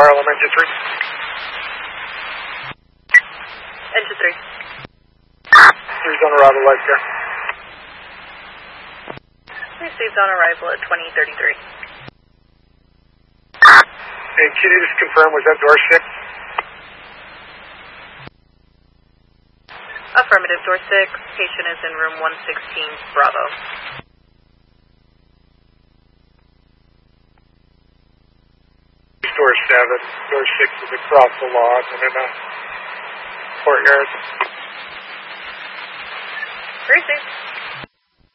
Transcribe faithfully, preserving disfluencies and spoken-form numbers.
Harlem, engine three. Engine three. Three's on arrival, light there. Received on arrival at twenty thirty-three. Hey, can you just confirm, was that door six? Affirmative, door six. Patient is in room one sixteen, Bravo. Door seven. Door six is across the lawn and in a courtyard. Received.